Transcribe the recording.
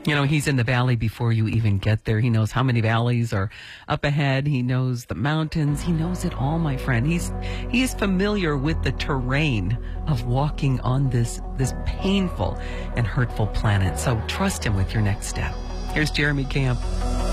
You know, he's in the valley before you even get there. He knows how many valleys are up ahead. He knows the mountains. He knows it all, my friend. He is familiar with the terrain of walking on this painful and hurtful planet. So trust him with your next step. Here's Jeremy Camp.